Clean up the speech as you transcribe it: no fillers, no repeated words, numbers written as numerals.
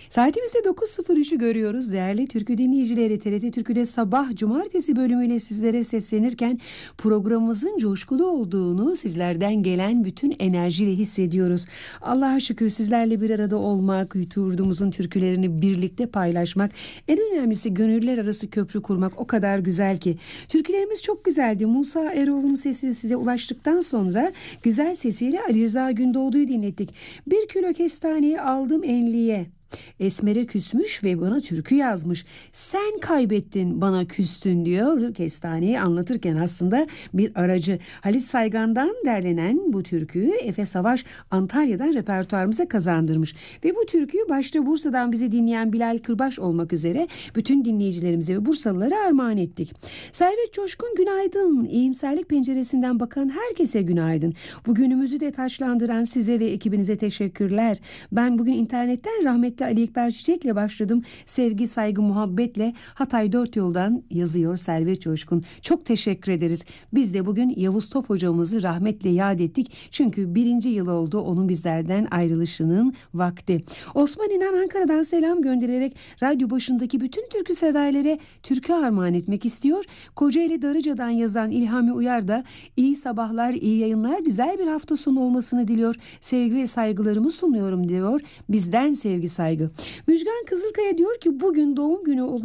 Saatimizde 9.03'ü görüyoruz. Değerli türkü dinleyicileri, TRT Türkü'de sabah cumartesi bölümüyle sizlere seslenirken programımızın coşkulu olduğunu sizlerden gelen bütün enerjiyle hissediyoruz. Allah'a şükür sizlerle bir arada olmak, yurdumuzun türkülerini birlikte paylaşmak, en önemlisi gönüller arası köprü kurmak o kadar güzel ki. Türkülerimiz çok güzeldi. Musa Eroğlu'nun sesi size ulaştıktan sonra güzel sesiyle Ali Rıza Gündoğdu'yu dinlettik. Bir kilo kestaneyi aldım enliye. Esmer'e küsmüş ve bana türkü yazmış. Sen kaybettin bana küstün diyor. Kestaneyi anlatırken aslında bir aracı. Halit Saygan'dan derlenen bu türküyü Efe Savaş Antalya'dan repertuarımıza kazandırmış. Ve bu türküyü başta Bursa'dan bizi dinleyen Bilal Kırbaş olmak üzere bütün dinleyicilerimize ve Bursalılara armağan ettik. Servet Coşkun günaydın. İyimserlik penceresinden bakan herkese günaydın. Bugünümüzü de taçlandıran size ve ekibinize teşekkürler. Ben bugün internetten rahmetli Ali Ekber Çiçek'le başladım. Sevgi, saygı, muhabbetle Hatay Dört Yol'dan yazıyor Servet Coşkun. Çok teşekkür ederiz. Biz de bugün Yavuz Top hocamızı rahmetle yad ettik. Çünkü 1. yıl oldu onun bizlerden ayrılışının vakti. Osman İnan Ankara'dan selam göndererek radyo başındaki bütün türkü severlere türkü armağan etmek istiyor. Kocaeli Darıca'dan yazan İlhami Uyar da iyi sabahlar, iyi yayınlar, güzel bir hafta sonu olmasını diliyor. Sevgi ve saygılarımı sunuyorum diyor. Bizden sevgi, saygı. Müjgan Kızılkaya diyor ki bugün doğum günü